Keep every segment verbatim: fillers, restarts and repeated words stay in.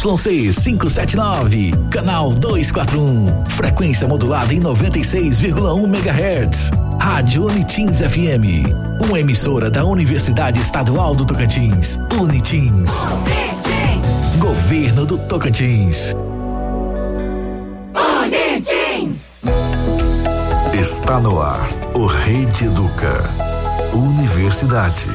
C quinhentos e setenta e nove, canal duzentos e quarenta e um, frequência modulada em noventa e seis vírgula um megahertz. Rádio Unitins F M, uma emissora da Universidade Estadual do Tocantins. Unitins. Unitins. Governo do Tocantins. Unitins. Está no ar o Rede Educa. Universidade.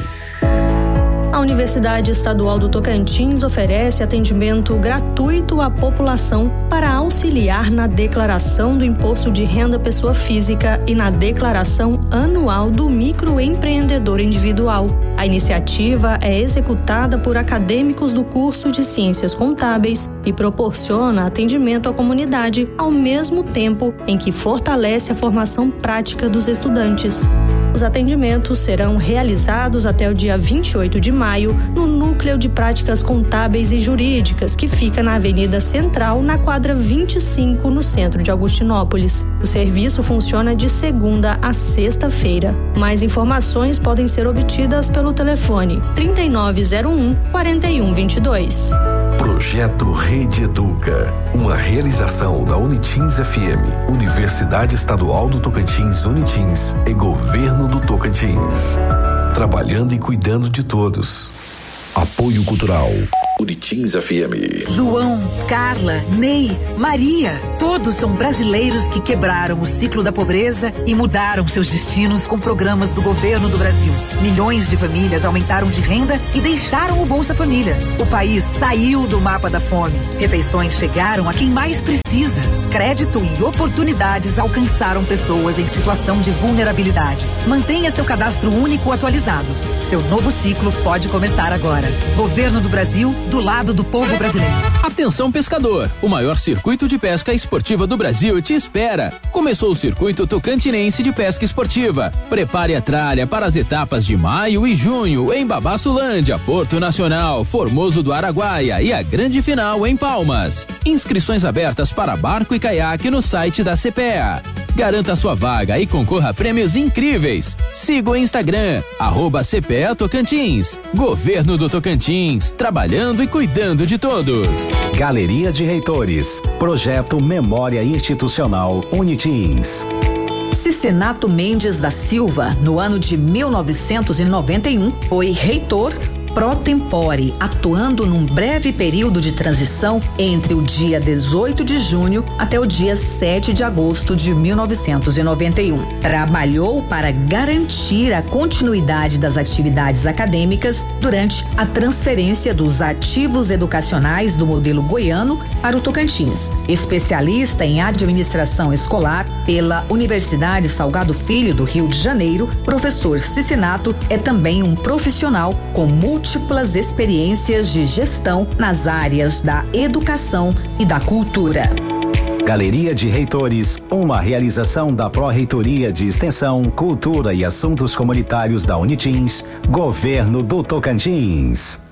A Universidade Estadual do Tocantins oferece atendimento gratuito à população para auxiliar na declaração do Imposto de Renda Pessoa Física e na declaração anual do microempreendedor individual. A iniciativa é executada por acadêmicos do curso de Ciências Contábeis e proporciona atendimento à comunidade ao mesmo tempo em que fortalece a formação prática dos estudantes. Os atendimentos serão realizados até o dia vinte e oito de maio no Núcleo de Práticas Contábeis e Jurídicas, que fica na Avenida Central, na quadra vinte e cinco, no centro de Augustinópolis. O serviço funciona de segunda a sexta-feira. Mais informações podem ser obtidas pelo telefone trinta e nove zero um, quarenta e um vinte e dois. Projeto Rede Educa, uma realização da Unitins F M, Universidade Estadual do Tocantins Unitins e Governo do Tocantins. Trabalhando e cuidando de todos. Apoio Cultural Unitins F M. João, Carla, Ney, Maria, todos são brasileiros que quebraram o ciclo da pobreza e mudaram seus destinos com programas do governo do Brasil. Milhões de famílias aumentaram de renda e deixaram o Bolsa Família. O país saiu do mapa da fome. Refeições chegaram a quem mais precisa. Crédito e oportunidades alcançaram pessoas em situação de vulnerabilidade. Mantenha seu cadastro único atualizado. Seu novo ciclo pode começar agora. Governo do Brasil, do lado do povo brasileiro. Atenção pescador, o maior circuito de pesca esportiva do Brasil te espera. Começou o circuito tocantinense de pesca esportiva. Prepare a tralha para as etapas de maio e junho em Babaçulândia, Porto Nacional, Formoso do Araguaia e a grande final em Palmas. Inscrições abertas para barco e caiaque no site da C P E A. Garanta sua vaga e concorra a prêmios incríveis. Siga o Instagram, arroba C P E A Tocantins. Governo do Tocantins, trabalhando e cuidando de todos. Galeria de Reitores, Projeto Memória Institucional Unitins. Cicenato Mendes da Silva, no ano de mil novecentos e noventa e um, foi reitor pro tempore, atuando num breve período de transição entre o dia dezoito de junho até o dia sete de agosto de mil novecentos e noventa e um. Trabalhou para garantir a continuidade das atividades acadêmicas durante a transferência dos ativos educacionais do modelo goiano para o Tocantins. Especialista em administração escolar pela Universidade Salgado Filho do Rio de Janeiro, professor Cicenato é também um profissional com múltiplas experiências de gestão nas áreas da educação e da cultura. Galeria de Reitores, uma realização da Pró-Reitoria de Extensão, Cultura e Assuntos Comunitários da Unitins, Governo do Tocantins.